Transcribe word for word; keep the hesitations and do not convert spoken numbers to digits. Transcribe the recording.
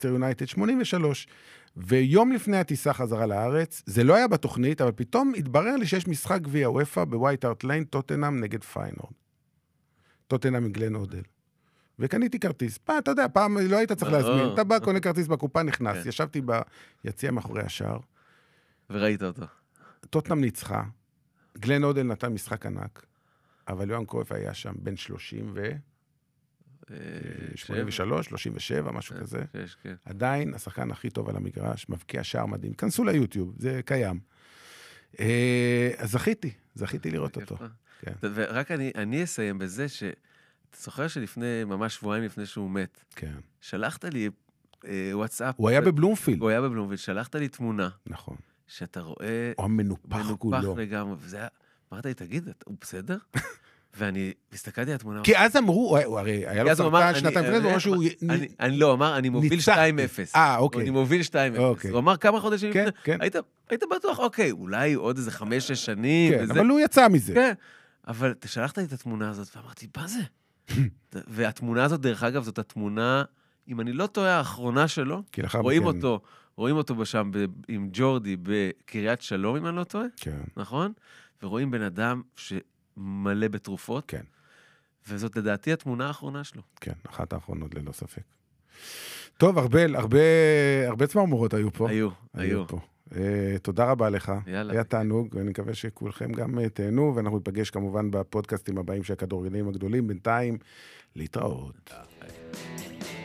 מנצ'סטר יונייטד, שמונים ושלוש. ויום לפני הטיסה חזרה לארץ, זה לא היה בתוכנית, אבל פתאום התברר לי שיש משחק גביע וופא בווייט הארט ליין, טוטנהאם נגד פיינורד. טוטנהאם עם גלן הודל. וקניתי כרטיס. פעם, אתה יודע, פעם לא היית צריך להזמין. אתה בא, קונה כרטיס בקופה, נכנס. ישבתי ביציע מאחורי השער. וראית אותו. טוטנהאם ניצחה. גלן הודל נתן משחק ענק. אבל יוהאן קרויף היה שם בין שלושים ו... שמונים ושלוש, שלושים ושבע, משהו כזה. עדיין השחקן הכי טוב על המגרש, מבקיע שער מדהים. כנסו ליוטיוב, זה קיים. אז זכיתי, זכיתי לראות אותו. ורק אני אסיים בזה ש... אתה זוכר שלפני, ממש שבועיים לפני שהוא מת, כן. שלחת לי וואטסאפ. הוא היה בבלומפילד. הוא היה בבלומפילד, שלחת לי תמונה. נכון. שאתה רואה... הוא המנופח כולו. מנופח לגמרי, וזה היה... אמרת לי, תגיד, הוא בסדר? ואני הסתכלתי על התמונה. כי אז אמרו, הוא הרי היה לו סרטן שנתיים לפני, הוא אמר שהוא... אני לא, אמר, אני מוביל שתיים אפס. אה, אוקיי. אני מוביל שתיים אפס. הוא אמר כמה חודשים לפני. היית בטוח, אוקיי, אולי עוד איזה חמש, שש שנים. כן, אבל הוא יצא מזה. כן, אבל שלחת לי את התמונה הזאת, ואמרתי, מה זה? והתמונה הזאת, דרך אגב, זאת התמונה, אם אני לא טועה, האחרונה שלו, רואים אותו, רואים אותו שם עם ג'ורדי בקריית שלום, אם אני לא טועה, נכון? ורואים בן אדם שמלא בתרופות, כן. וזאת לדעתי התמונה האחרונה שלו. כן, אחת האחרונות ללא ספק. טוב, ארבל, הרבה, הרבה צמרמורות היו פה. היו, היו. פה. Uh, תודה רבה לך. יאללה. היה תענוג, ואני מקווה שכולכם גם uh, תהנו, ואנחנו ניפגש כמובן בפודקאסטים הבאים של הכדורגלנים הגדולים, בינתיים להתראות.